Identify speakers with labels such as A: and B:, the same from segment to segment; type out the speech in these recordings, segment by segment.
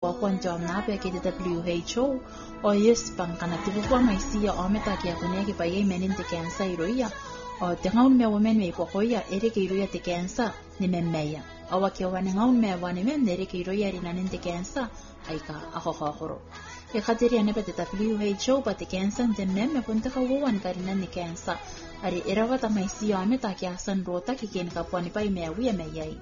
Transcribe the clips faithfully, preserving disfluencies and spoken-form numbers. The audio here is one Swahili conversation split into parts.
A: Kwanjom na pe ke W H O o yes pang kana tibu kwa maisia o meta ke akunya ke paye menin te kansa iroia o te ngaun me women me kokoia ere ke iroia te kansa ni memmeia o wa ke wane ngaun me wane men ere ke iroia ri nanin te kansa aika ako khoro e khateri ane pe te W H O pa te kansa te memme punta ka wan karina ni kansa ari erawa ta maisia o meta ke asan rota ke ken ka poni pai me wi me yai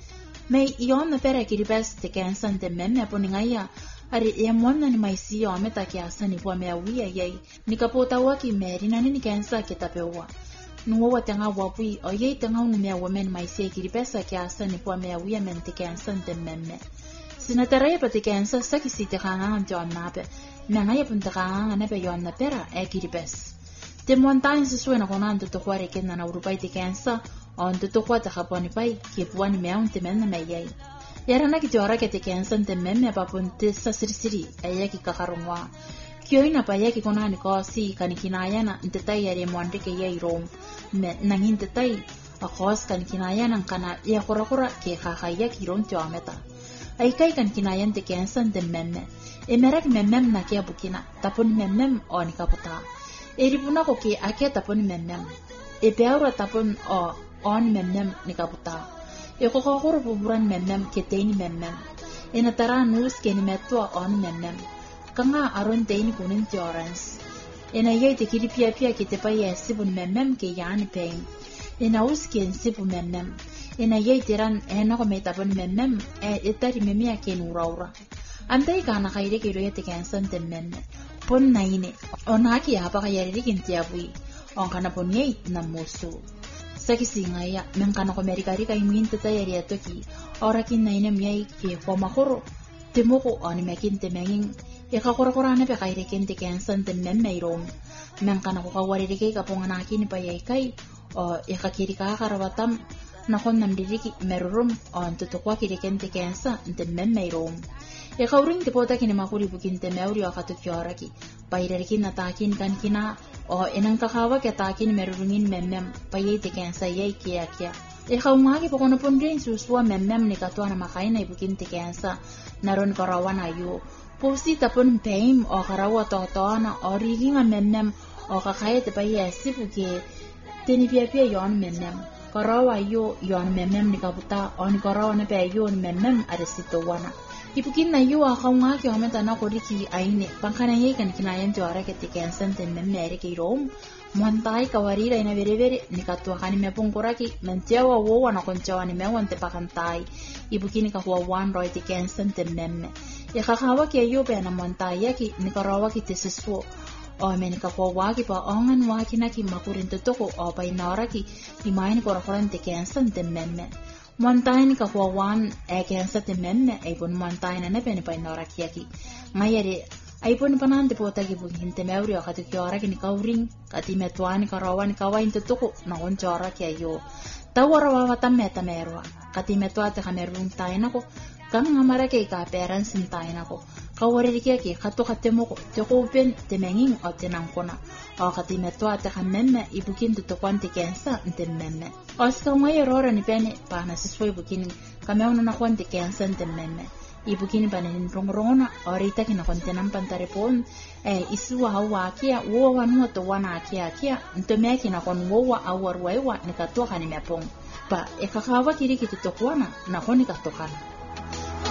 A: me ion na pera ke ribes te kansa te memme poningaia ari e mwana ni maisia o meta ke asani po me awia yai ni kapota waki meri nani ni kansa ke tapewa nuwa tenga wapui o yei tenga unu me women maisia ki ribesa ke asani po me awia men te kansa te memme sinatarai pa te kansa saki si te kanga ante on nape nanga pun te kanga nape yon na pera e ki ribes te montagne se suena konanto to kware kenna na urupai te kansa on te to kwata kaponi pai ke puani me un te menna me yai Yarana ki te ora ke te kansa te memme pa pun te sasirisiri aya ki kakarungwa. Kioina pa ya ki konani ko si kanikinayana te tai are mwande ke yai rom. Me nangin te tai a kos kanikinayana kana ya korakora ke khaya ki ron te ameta. Ai kai kanikinayan te kansa te memme. E merak memmem na ke bukina tapun memmem on kaputa. E ripuna ko ke ake tapun memmem. E peaura tapun o on memmem ni kaputa. E ko ko horo buburan memmem ke teini memmem e na tara nus ke ni metwa on memmem kanga aron teini kunin ti orange e na yei te kiri pia pia ke te pai e sibun memmem ke yani pein e na us ke sibu memmem e na yei te ran e na ko meta pon memmem e etari memia ke nuraura andai kana kaire ke roye te kansan te memme pon naine ona ki apa ka yari kin ti abui on kana pon yei na musu Saki singaya menkana ko Amerika rika imin te tayari atoki ora kin naine miai ke koma koro te moko ani mekin te mengin e ka kora kora ne pe kaire ken te kansan te memme rom menkana ko kawari rike ka pongana kin pa yai kai o e ka kiri ka karawatam na kon nam diriki merurum on to to kwa kire ken te kansa te memme rom e ka uring te pota kin makuri bukin te meuri o ka to kiora ki paire kin na takin kan kina o enang kakawa ke takin merurungin memmem paye te kansa yai kia kia e kaumagi pokono pondrin susua memmem ni katwa na makaina ibukin te kansa naron karawan ayu posi tapon peim o karawa totoana o riginga memmem o kakaya te paye sipuke teni pia pia yon memmem karawa ayu yon memmem ni kaputa o ni karawa na pe yon memmem aresito wana Ipukin na yu a kaunga ki ometa na koriki aine pangkana yei kan kinayan tuara ke te kansan te memme ere ke rom montai kawarira ina vere vere ni katwa kani me pongkoraki mentewa wo na konchawa ni mewan te pakantai ipukin ka huwa wan roi te kansan te memme e kakawa ki ayu pe na montai yaki ni karawa ki te sesuo o me ni ka huwa waki pa ongan waki na ki makurin te toko o pa inaoraki imain korakoran te kansan te memme Montaine ka huawan e kansa te memme e pun montaine ne pene pa inora kiaki ngayere ai pun panan te pota ki bukin te meuri o ka te kiora ki ni kauring ka ti metwani ka rawan ka wain te tuku na on chora ki ayo tawara wa tamme tamerwa ka ti metwa te kamerun taina ko kan ngamara ke ka peran sin taina ko ka wari ki ki ka to ka te mo te ko pen te mengin o te nan kona o ka ti metwa te memme i bukin te to kwante kansa te memme Oscar mai rora ni pene pa na sisoi bukin kameona na kwante kansa te memme i bukin pa nin rongrona orita kina kwante nan pantare pon e isu hawa kia wo wa no to wana kia kia nto me kina kon wo wa awar wa ni ka to hani me pon pa e ka kawa kiri ki to kwana na koni ka to kana